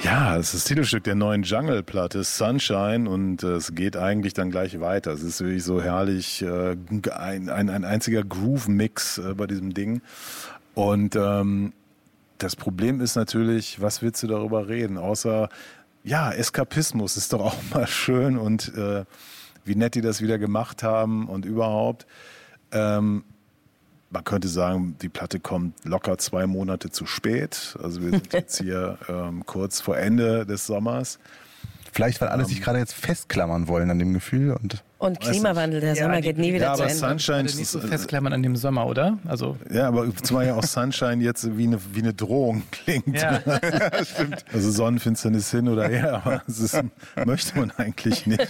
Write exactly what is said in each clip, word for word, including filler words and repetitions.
Ja, es ist das Titelstück der neuen Jungle-Platte, Sunshine, und äh, es geht eigentlich dann gleich weiter. Es ist wirklich so herrlich, äh, ein, ein, ein einziger Groove-Mix äh, bei diesem Ding. Und ähm, das Problem ist natürlich, was willst du darüber reden? Außer, ja, Eskapismus ist doch auch mal schön und äh, wie nett die das wieder gemacht haben und überhaupt. Ähm, Man könnte sagen, die Platte kommt locker zwei Monate zu spät. Also wir sind jetzt hier ähm, kurz vor Ende des Sommers. Vielleicht, weil alle ähm, sich gerade jetzt festklammern wollen an dem Gefühl. Und, und Klimawandel, der Sommer ja, geht nie wieder ja, zu aber Ende. Sunshine nicht so festklammern an dem Sommer, oder? Also ja, aber zumal ja auch Sunshine jetzt wie eine, wie eine Drohung klingt. Ja. Stimmt. Also Sonnenfinsternis hin oder her, aber das ist, möchte man eigentlich nicht.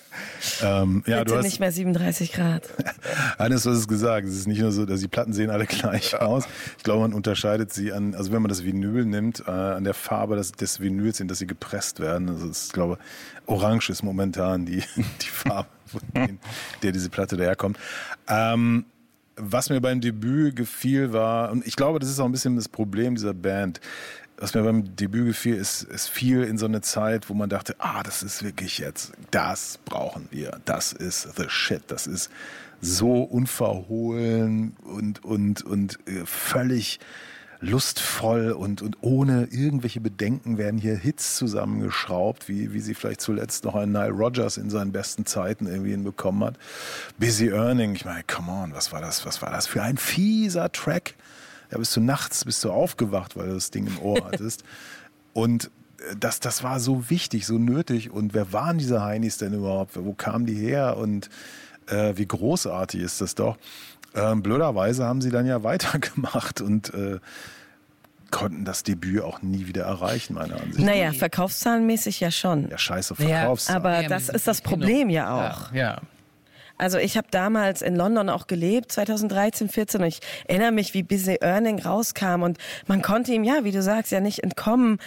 ähm, ja, Bitte du hast nicht mehr siebenunddreißig Grad. Alles, was es gesagt. Es ist nicht nur so, dass die Platten sehen alle gleich aus. Ich glaube, man unterscheidet sie an, also wenn man das Vinyl nimmt, äh, an der Farbe des, des Vinyls, in das sie gepresst werden. Also ich glaube, orange ist momentan die, die Farbe, von denen, der diese Platte daherkommt. Ähm, was mir beim Debüt gefiel war, und ich glaube, das ist auch ein bisschen das Problem dieser Band, was mir beim Debüt gefiel, ist, es fiel in so eine Zeit, wo man dachte, ah, das ist wirklich jetzt, das brauchen wir, das ist the shit, das ist so unverhohlen und, und, und völlig lustvoll und, und ohne irgendwelche Bedenken werden hier Hits zusammengeschraubt, wie, wie sie vielleicht zuletzt noch ein Nile Rodgers in seinen besten Zeiten irgendwie hinbekommen hat. Busy Earning, ich meine, come on, was war das, was war das für ein fieser Track? Ja, bist du nachts, bist du aufgewacht, weil du das Ding im Ohr hattest. Und das, das war so wichtig, so nötig. Und wer waren diese Heinis denn überhaupt? Wo kamen die her? Und äh, wie großartig ist das doch? Ähm, blöderweise haben sie dann ja weitergemacht und äh, konnten das Debüt auch nie wieder erreichen, meiner Ansicht nach. Naja, verkaufszahlenmäßig ja schon. Ja, scheiße, Verkaufszahlen. Aber das ist das Problem ja auch. Ja, ja. Also ich habe damals in London auch gelebt, zweitausenddreizehn, vierzehn, und ich erinnere mich, wie Busy Earning rauskam und man konnte ihm, ja, wie du sagst, ja nicht entkommen.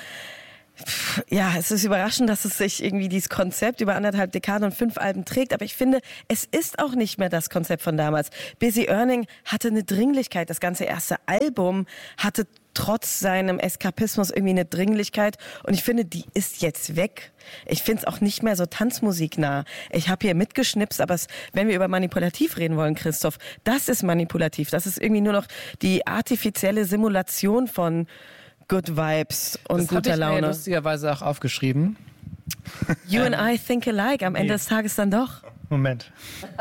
Ja, es ist überraschend, dass es sich irgendwie dieses Konzept über anderthalb Dekaden und fünf Alben trägt, aber ich finde, es ist auch nicht mehr das Konzept von damals. Busy Earning hatte eine Dringlichkeit, das ganze erste Album hatte trotz seinem Eskapismus irgendwie eine Dringlichkeit und ich finde, die ist jetzt weg. Ich finde es auch nicht mehr so tanzmusiknah. Ich habe hier mitgeschnipst, aber es, wenn wir über manipulativ reden wollen, Christoph, das ist manipulativ. Das ist irgendwie nur noch die artifizielle Simulation von Good Vibes und das guter Laune. Das habe ich mir lustigerweise auch aufgeschrieben. You and I think alike, am Ende des Tages dann doch. Moment.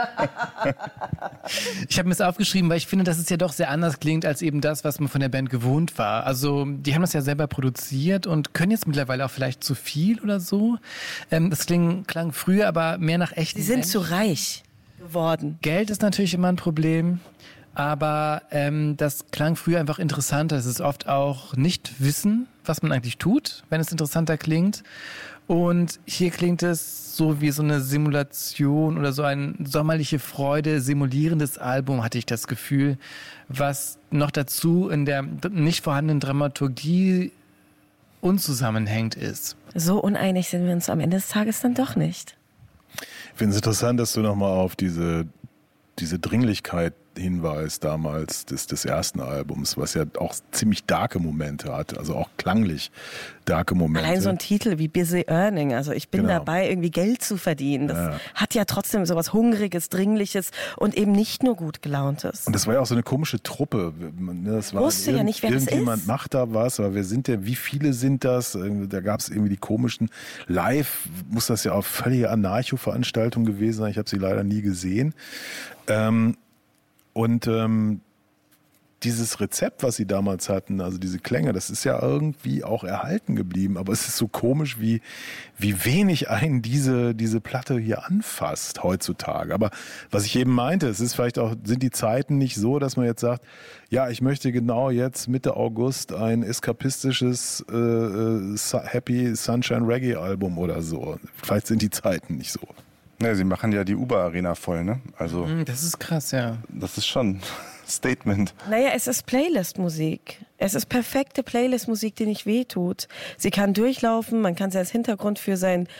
Ich habe mir das aufgeschrieben, weil ich finde, dass es ja doch sehr anders klingt als eben das, was man von der Band gewohnt war. Also die haben das ja selber produziert und können jetzt mittlerweile auch vielleicht zu viel oder so. Ähm, das kling, klang früher aber mehr nach echten Sie sind Menschen. zu reich geworden. Geld ist natürlich immer ein Problem. Aber ähm, das klang früher einfach interessanter. Es ist oft auch nicht wissen, was man eigentlich tut, wenn es interessanter klingt. Und hier klingt es so wie so eine Simulation oder so ein sommerliche Freude simulierendes Album, hatte ich das Gefühl, was noch dazu in der nicht vorhandenen Dramaturgie unzusammenhängend ist. So uneinig sind wir uns am Ende des Tages dann doch nicht. Ich finde es interessant, dass du nochmal auf diese, diese Dringlichkeit hinweist damals des, des ersten Albums, was ja auch ziemlich darke Momente hat, also auch klanglich darke Momente. Allein so ein Titel wie Busy Earning, also ich bin genau. dabei, irgendwie Geld zu verdienen. Das ja. hat ja trotzdem sowas Hungriges, Dringliches und eben nicht nur gut gelauntes. Und das war ja auch so eine komische Truppe. Das war ich wusste ja nicht, wer das ist. Irgendjemand macht da was, aber wer sind der, wie viele sind das? Da gab es irgendwie die komischen, live muss das ja auch völlige Anarcho-Veranstaltung gewesen sein, ich habe sie leider nie gesehen. Ähm, Und ähm, dieses Rezept, was sie damals hatten, also diese Klänge, das ist ja irgendwie auch erhalten geblieben. Aber es ist so komisch, wie, wie wenig einen diese, diese Platte hier anfasst heutzutage. Aber was ich eben meinte, es ist vielleicht auch, sind die Zeiten nicht so, dass man jetzt sagt, ja, ich möchte genau jetzt Mitte August ein eskapistisches äh, Happy Sunshine Reggae Album oder so. Vielleicht sind die Zeiten nicht so. Ja, sie machen ja die Uber-Arena voll, ne? Also das ist krass, ja. Das ist schon Statement. Naja, es ist Playlist-Musik. Es ist perfekte Playlist-Musik, die nicht wehtut. Sie kann durchlaufen, man kann sie als Hintergrund für sein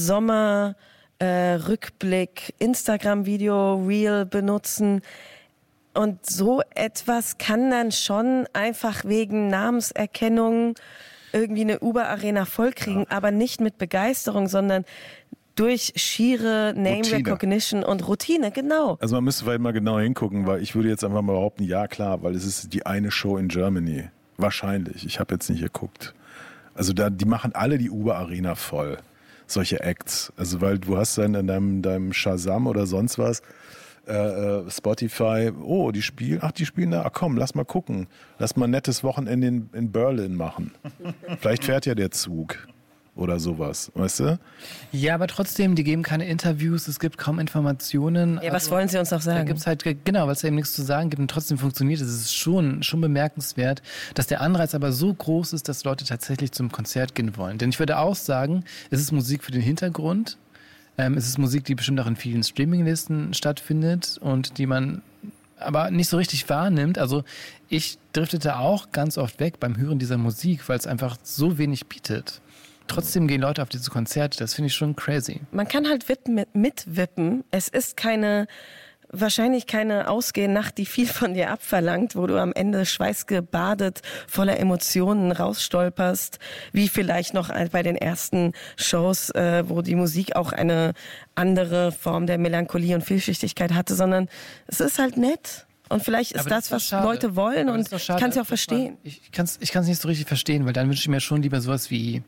Sommer-Rückblick, äh, Instagram-Video, Reel benutzen. Und so etwas kann dann schon einfach wegen Namenserkennung irgendwie eine Uber-Arena vollkriegen, ja. aber nicht mit Begeisterung, sondern durch schiere Name Routine. Recognition und Routine, genau. Also man müsste vielleicht mal genau hingucken, weil ich würde jetzt einfach mal behaupten, ja klar, weil es ist die eine Show in Germany. Wahrscheinlich. Ich habe jetzt nicht geguckt. Also da, die machen alle die Uber-Arena voll. Solche Acts. Also weil du hast dann in deinem, deinem Shazam oder sonst was, äh, Spotify, oh, die spielen, ach, die spielen da, ach komm, lass mal gucken. Lass mal ein nettes Wochenende in, in Berlin machen. Vielleicht fährt ja der Zug. Oder sowas, weißt du? Ja, aber trotzdem, die geben keine Interviews, es gibt kaum Informationen. Ja, also, was wollen sie uns noch sagen? Da gibt's halt, genau, weil es ja eben nichts zu sagen gibt und trotzdem funktioniert es. Es ist schon, schon bemerkenswert, dass der Anreiz aber so groß ist, dass Leute tatsächlich zum Konzert gehen wollen. Denn ich würde auch sagen, es ist Musik für den Hintergrund. Ähm, es ist Musik, die bestimmt auch in vielen Streaminglisten stattfindet und die man aber nicht so richtig wahrnimmt. Also ich driftete auch ganz oft weg beim Hören dieser Musik, weil es einfach so wenig bietet. Trotzdem gehen Leute auf diese Konzerte, das finde ich schon crazy. Man kann halt mit, mitwippen. Es ist keine, wahrscheinlich keine Ausgehnacht, die viel von dir abverlangt, wo du am Ende schweißgebadet, voller Emotionen rausstolperst, wie vielleicht noch bei den ersten Shows, äh, wo die Musik auch eine andere Form der Melancholie und Vielschichtigkeit hatte, sondern es ist halt nett. Und vielleicht ist das, das ist was Leute wollen aber und ich kann es ja auch verstehen. Man, ich kann es ich kann's nicht so richtig verstehen, weil dann wünsche ich mir schon lieber sowas wie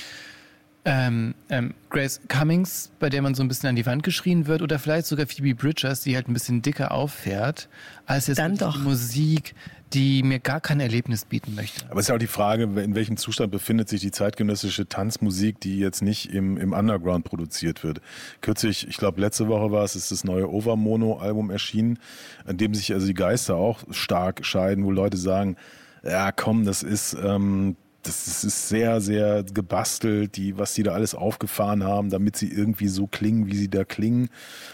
ähm, ähm, Grace Cummings, bei der man so ein bisschen an die Wand geschrien wird, oder vielleicht sogar Phoebe Bridgers, die halt ein bisschen dicker auffährt, als jetzt dann doch. Musik, die mir gar kein Erlebnis bieten möchte. Aber es ist ja auch die Frage, in welchem Zustand befindet sich die zeitgenössische Tanzmusik, die jetzt nicht im, im Underground produziert wird. Kürzlich, ich glaube letzte Woche war es, ist das neue Overmono-Album erschienen, an dem sich also die Geister auch stark scheiden, wo Leute sagen, ja komm, das ist... Ähm, Das, das ist sehr, sehr gebastelt, die, was die da alles aufgefahren haben, damit sie irgendwie so klingen, wie sie da klingen.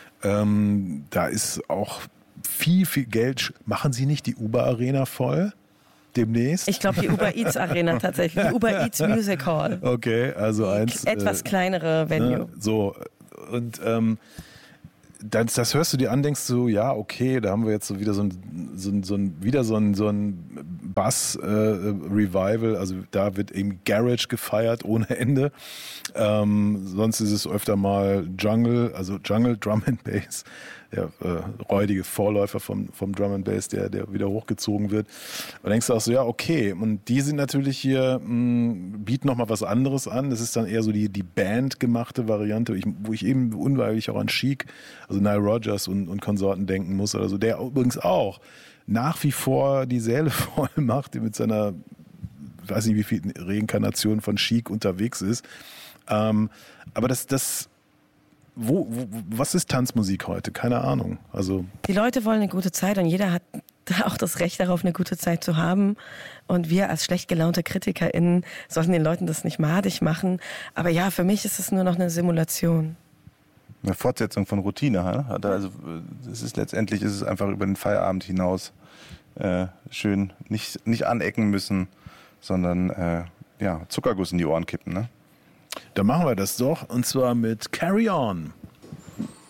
Ähm, da ist auch viel, viel Geld. Machen Sie nicht die Uber-Arena voll demnächst? Ich glaube, die Uber Eats Arena tatsächlich. Die Uber Eats Music Hall. Okay, also eins. Etwas äh, kleinere Venue. Ne, so, und ähm, Das, das hörst du dir an, denkst du, ja, okay, da haben wir jetzt so wieder so ein, so ein, so ein wieder so ein, so ein Bass-Revival, äh, also da wird eben Garage gefeiert ohne Ende. Ähm, sonst ist es öfter mal Jungle, also Jungle, Drum and Bass, der äh, räudige Vorläufer vom, vom Drum and Bass, der, der wieder hochgezogen wird. Da denkst du auch so, ja, okay, und die sind natürlich hier, mh, bieten nochmal was anderes an. Das ist dann eher so die, die Band-gemachte Variante, ich, wo ich eben unweigerlich auch an Chic, also Nile Rodgers und, und Konsorten denken muss oder so, der übrigens auch nach wie vor die Säle voll macht, die mit seiner, ich weiß nicht wie viel Reinkarnation von Chic unterwegs ist. Ähm, aber das, das, wo, wo, was ist Tanzmusik heute? Keine Ahnung. Also die Leute wollen eine gute Zeit und jeder hat auch das Recht darauf, eine gute Zeit zu haben. Und wir als schlecht gelaunte KritikerInnen sollten den Leuten das nicht madig machen. Aber ja, für mich ist es nur noch eine Simulation. Eine Fortsetzung von Routine. Also es ist letztendlich ist es einfach über den Feierabend hinaus äh, schön nicht, nicht anecken müssen, sondern äh, ja, Zuckerguss in die Ohren kippen. Ne? Dann machen wir das doch, und zwar mit Carry On.